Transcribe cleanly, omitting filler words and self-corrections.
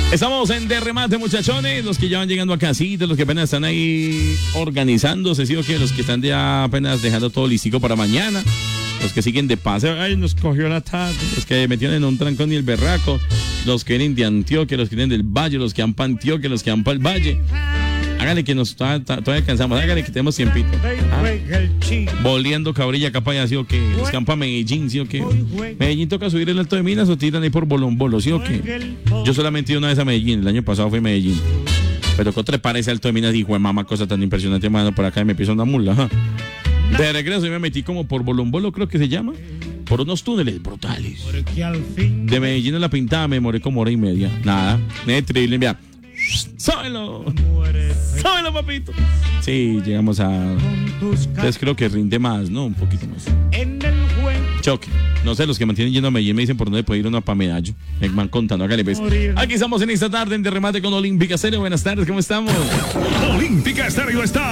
Estamos en De Remate, muchachones. Los que ya van llegando a casita, los que apenas están ahí organizándose, ¿sí o qué? Los que están ya apenas dejando todo listico para mañana. Los que siguen de paseo, ay, nos cogió la tarde. Los que metieron en un trancón y el berraco. Los que vienen de Antioquia, los que vienen del Valle, los que van para Antioquia, los que van para el Valle. Hágale que nos todavía cansamos, hágale que tenemos tiempito. Boleando cabrilla, capaya, ¿sí o qué? Los que van para Medellín, ¿sí o qué? Medellín toca subir el Alto de Minas o tiran ahí por Bolombolo, ¿sí o qué? Yo solamente he ido una vez a Medellín, el año pasado fui a Medellín. Pero tocó trepar ese Alto de Minas y hijo de mamá, cosa tan impresionante, mano, por acá y me piso una mula. ¿Ja? De regreso y me metí como por Bolombolo, creo que se llama, por unos túneles brutales. De Medellín a La Pintada me demoré como hora y media. Nada, triple, mira. ¡Sábelo! ¡Sábelo, papito! Sí, llegamos a... Entonces creo que rinde más, ¿no? Un poquito más. Choque. No sé, los que mantienen yendo a Medellín me dicen por dónde puede ir uno para Medallo. Me van contando, hágale pues. Aquí estamos en esta tarde en De Remate con Olímpica Estéreo. Buenas tardes, ¿cómo estamos? Olímpica Estéreo está